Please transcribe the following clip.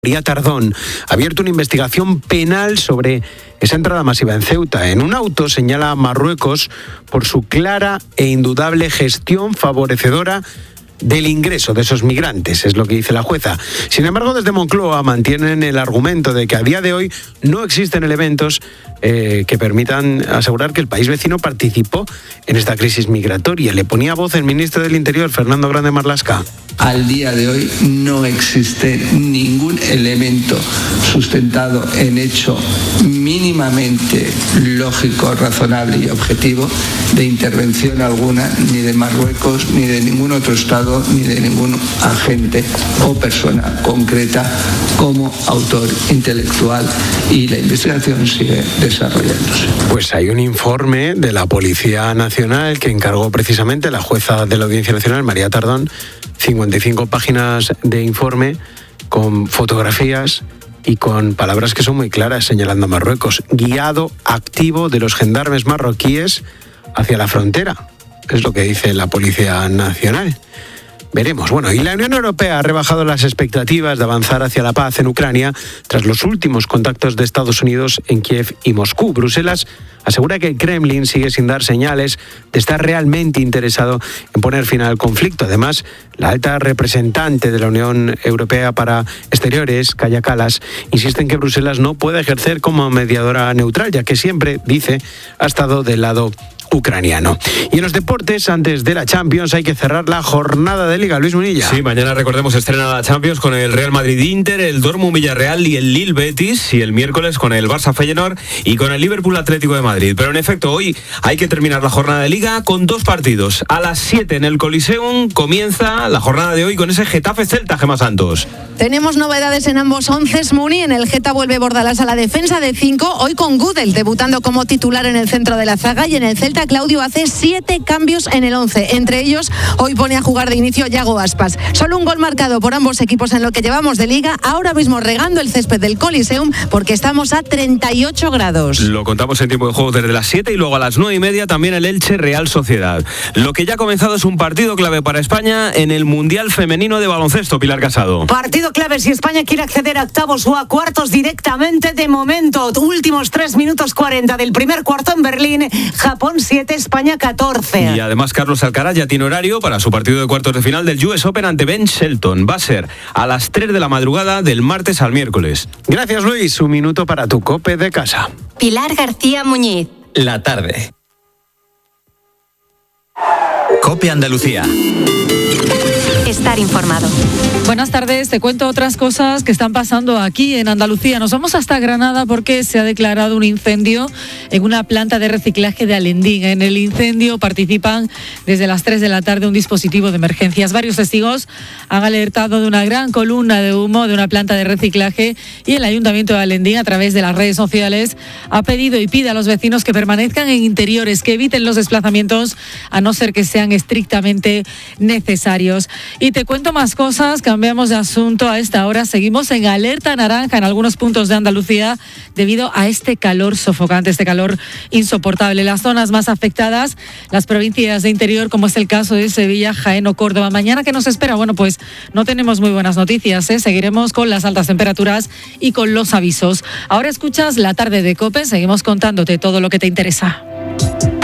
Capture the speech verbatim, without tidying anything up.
María Tardón ha abierto una investigación penal sobre esa entrada masiva en Ceuta. En un auto señala a Marruecos por su clara e indudable gestión favorecedora del ingreso de esos migrantes, es lo que dice la jueza. Sin embargo, desde Moncloa mantienen el argumento de que a día de hoy no existen elementos eh, que permitan asegurar que el país vecino participó en esta crisis migratoria. Le ponía voz el ministro del Interior, Fernando Grande Marlaska. Al día de hoy no existe ningún elemento sustentado en hecho mínimamente lógico, razonable y objetivo de intervención alguna, ni de Marruecos, ni de ningún otro Estado, ni de ningún agente o persona concreta como autor intelectual, y la investigación sigue desarrollándose. Pues hay un informe de la Policía Nacional que encargó precisamente la jueza de la Audiencia Nacional, María Tardón, cincuenta y cinco páginas de informe con fotografías y con palabras que son muy claras señalando a Marruecos. Guiado activo de los gendarmes marroquíes hacia la frontera, es lo que dice la Policía Nacional. Veremos. Bueno, y la Unión Europea ha rebajado las expectativas de avanzar hacia la paz en Ucrania tras los últimos contactos de Estados Unidos en Kiev y Moscú. Bruselas asegura que el Kremlin sigue sin dar señales de estar realmente interesado en poner fin al conflicto. Además, la alta representante de la Unión Europea para Exteriores, Kaja Kallas, insiste en que Bruselas no puede ejercer como mediadora neutral, ya que siempre, dice, ha estado del lado ucraniano. Y en los deportes, antes de la Champions, hay que cerrar la jornada de Liga. Luis Munilla. Sí, mañana, recordemos, estrena la Champions con el Real Madrid-Inter, el Dortmund Villarreal y el Lille-Betis, y el miércoles con el Barça-Feyenoord y con el Liverpool-Atlético de Madrid. Pero en efecto, hoy hay que terminar la jornada de Liga con dos partidos. A las siete en el Coliseum comienza la jornada de hoy con ese Getafe-Celta, Gemma Santos. Tenemos novedades en ambos onces, Muni. En el Geta vuelve Bordalás a la defensa de cinco, hoy con Gudel debutando como titular en el centro de la zaga, y en el Celta Claudio hace siete cambios en el once. Entre ellos, hoy pone a jugar de inicio Yago Aspas. Solo un gol marcado por ambos equipos en lo que llevamos de Liga, ahora mismo regando el césped del Coliseum porque estamos a treinta y ocho grados. Lo contamos en tiempo de juego desde las siete y luego a las nueve y media también el Elche Real Sociedad. Lo que ya ha comenzado es un partido clave para España en el Mundial Femenino de Baloncesto, Pilar Casado. Partido clave si España quiere acceder a octavos o a cuartos directamente de momento. Últimos tres minutos cuarenta del primer cuarto en Berlín. Japón siete, España catorce. Y además Carlos Alcaraz ya tiene horario para su partido de cuartos de final del U S Open ante Ben Shelton. Va a ser a las tres de la madrugada del martes al miércoles. Gracias, Luis. Un minuto para tu COPE de casa. Pilar García Muñiz. La tarde. COPE Andalucía. Estar informado. Buenas tardes, te cuento otras cosas que están pasando aquí en Andalucía. Nos vamos hasta Granada porque se ha declarado un incendio en una planta de reciclaje de Alendín. En el incendio participan desde las tres de la tarde un dispositivo de emergencias. Varios testigos han alertado de una gran columna de humo de una planta de reciclaje, y el Ayuntamiento de Alendín, a través de las redes sociales, ha pedido y pide a los vecinos que permanezcan en interiores, que eviten los desplazamientos a no ser que sean estrictamente necesarios. Y te cuento más cosas. Cambiamos de asunto a esta hora. Seguimos en alerta naranja en algunos puntos de Andalucía debido a este calor sofocante, este calor insoportable. Las zonas más afectadas, las provincias de interior, como es el caso de Sevilla, Jaén o Córdoba. Mañana, ¿qué nos espera? Bueno, pues no tenemos muy buenas noticias, ¿eh? Seguiremos con las altas temperaturas y con los avisos. Ahora escuchas La Tarde de COPE. Seguimos contándote todo lo que te interesa.